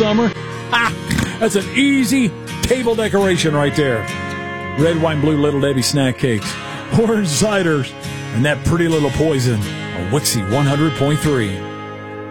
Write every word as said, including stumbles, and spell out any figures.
summer? Ha! That's an easy table decoration right there. Red, white, and blue Little Debbie snack cakes, orange ciders, and that pretty little poison, a Wixie one hundred point three.